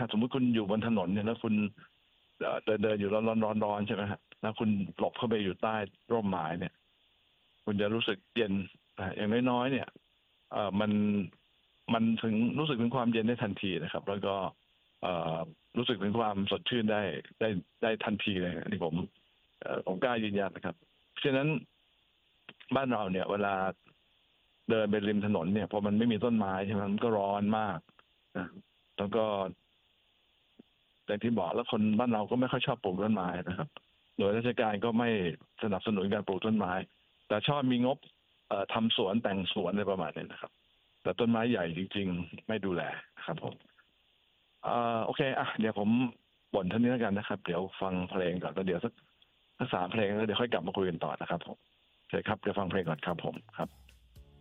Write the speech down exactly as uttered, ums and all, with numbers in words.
ฮะสมมุติคุณอยู่บนถนนเนี่ยแล้วคุณเอ่อเดินเดินอยู่ร้อนร้อนร้อนร้อนใช่ไหมฮะแล้วคุณหลบเข้าไปอยู่ใต้ร่มไม้เนี่ยคุณจะรู้สึกเย็นอ่าอย่างน้อยๆเนี่ยเอ่อมันมันถึงรู้สึกถึงความเย็นได้ทันทีนะครับ แล้วก็เอ่อรู้สึกถึงความสดชื่นได้ได้ได้ทันทีเลยอันนี่ผมเอ่อผมกล้ายืนยันนะครับฉะนั้นบ้านเราเนี่ยเวลาเดินไปริมถนนเนี่ยพอมันไม่มีต้นไม้ใช่ไหมมันก็ร้อนมากนะแล้วก็อย่างที่บอกแล้วคนบ้านเราก็ไม่ค่อยชอบปลูกต้นไม้นะครับโดยราชการก็ไม่สนับสนุนการปลูกต้นไม้ แต่ชอบมีงบเอ่อทำสวนแต่งสวนอะไรประมาณนี้นะครับแต่ต้นไม้ใหญ่จริงๆไม่ดูแลครับผมเอ่อโอเคอ่ะเดี๋ยวผมบ่นเท่านี้แล้วกันนะครับเดี๋ยวฟังเพลงก่อนแล้วเดี๋ยวสักสักสามเพลงแล้วเดี๋ยวค่อยกลับมาคุยกันต่อนะครับผมโอเคครับเดี๋ยวฟังเพลงก่อนครับผมครับ